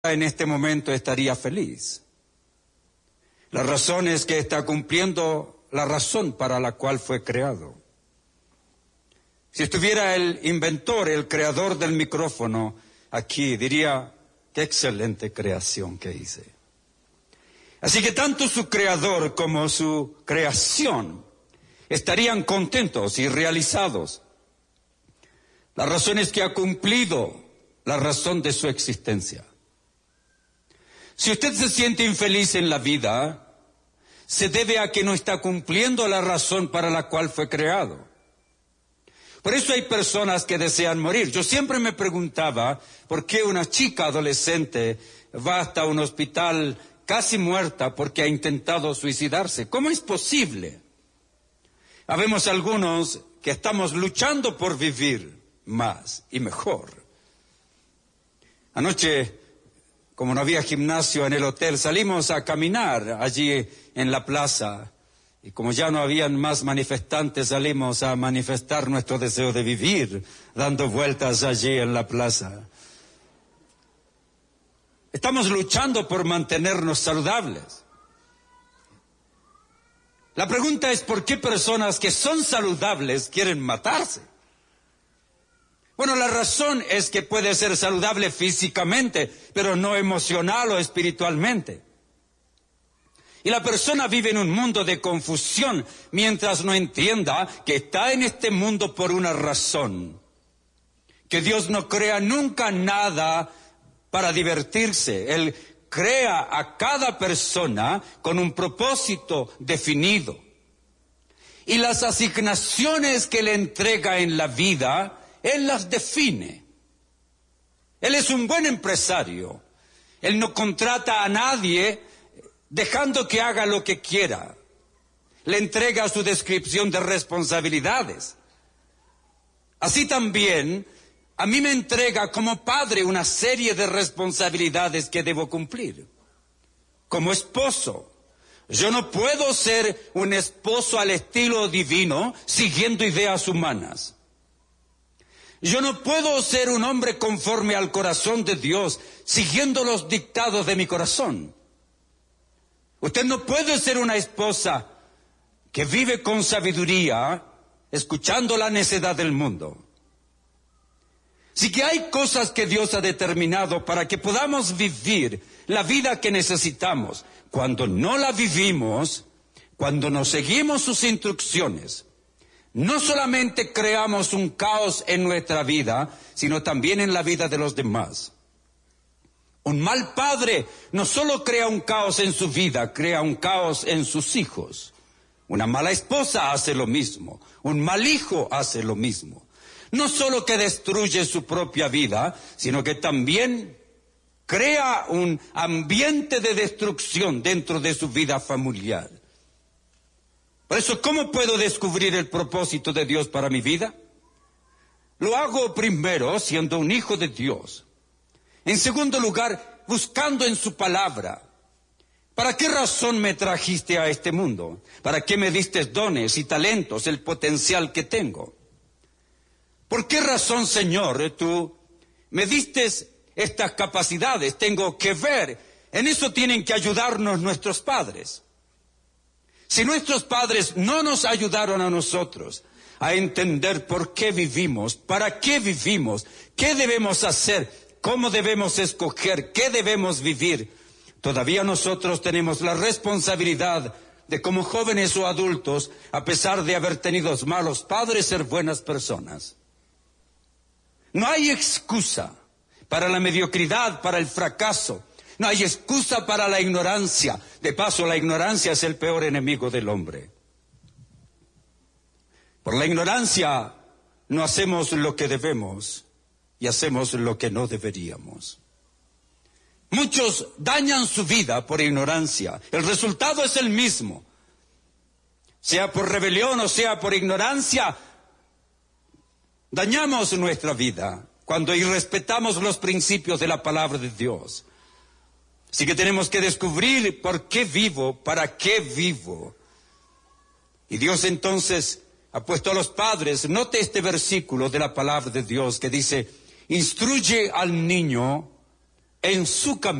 en este momento estaría feliz. La razón es que está cumpliendo la razón para la cual fue creado. Si estuviera el inventor, el creador del micrófono aquí, diría, qué excelente creación que hice. Así que tanto su creador como su creación estarían contentos y realizados. La razón es que ha cumplido la razón de su existencia. Si usted se siente infeliz en la vida, se debe a que no está cumpliendo la razón para la cual fue creado. Por eso hay personas que desean morir. Yo siempre me preguntaba por qué una chica adolescente va hasta un hospital casi muerta porque ha intentado suicidarse. ¿Cómo es posible? Habemos algunos que estamos luchando por vivir más y mejor. Anoche, como no había gimnasio en el hotel, salimos a caminar allí en la plaza. Y como ya no habían más manifestantes, salimos a manifestar nuestro deseo de vivir, dando vueltas allí en la plaza. Estamos luchando por mantenernos saludables. La pregunta es, ¿por qué personas que son saludables quieren matarse? Bueno, la razón es que puede ser saludable físicamente, pero no emocional o espiritualmente. Y la persona vive en un mundo de confusión mientras no entienda que está en este mundo por una razón. Que Dios no crea nunca nada para divertirse. Él crea a cada persona con un propósito definido. Y las asignaciones que le entrega en la vida, Él las define. Él es un buen empresario. Él no contrata a nadie dejando que haga lo que quiera. Le entrega su descripción de responsabilidades. Así también, a mí me entrega como padre una serie de responsabilidades que debo cumplir. Como esposo, yo no puedo ser un esposo al estilo divino siguiendo ideas humanas. Yo no puedo ser un hombre conforme al corazón de Dios siguiendo los dictados de mi corazón. Usted no puede ser una esposa que vive con sabiduría, escuchando la necedad del mundo. Así que hay cosas que Dios ha determinado para que podamos vivir la vida que necesitamos. Cuando no la vivimos, cuando no seguimos sus instrucciones, no solamente creamos un caos en nuestra vida, sino también en la vida de los demás. Un mal padre no solo crea un caos en su vida, crea un caos en sus hijos. Una mala esposa hace lo mismo. Un mal hijo hace lo mismo. No solo que destruye su propia vida, sino que también crea un ambiente de destrucción dentro de su vida familiar. Por eso, ¿cómo puedo descubrir el propósito de Dios para mi vida? Lo hago primero siendo un hijo de Dios. En segundo lugar, buscando en su palabra. ¿Para qué razón me trajiste a este mundo? ¿Para qué me diste dones y talentos, el potencial que tengo? ¿Por qué razón, Señor, tú me diste estas capacidades? Tengo que ver. En eso tienen que ayudarnos nuestros padres. Si nuestros padres no nos ayudaron a nosotros a entender por qué vivimos, para qué vivimos, qué debemos hacer, cómo debemos escoger, qué debemos vivir, todavía nosotros tenemos la responsabilidad de, como jóvenes o adultos, a pesar de haber tenido malos padres, ser buenas personas. No hay excusa para la mediocridad, para el fracaso. No hay excusa para la ignorancia. De paso, la ignorancia es el peor enemigo del hombre. Por la ignorancia no hacemos lo que debemos y hacemos lo que no deberíamos. Muchos dañan su vida por ignorancia. El resultado es el mismo. Sea por rebelión o sea por ignorancia, dañamos nuestra vida cuando irrespetamos los principios de la palabra de Dios. Así que tenemos que descubrir por qué vivo, para qué vivo. Y Dios entonces ha puesto a los padres, note este versículo de la palabra de Dios que dice, instruye al niño en su camino.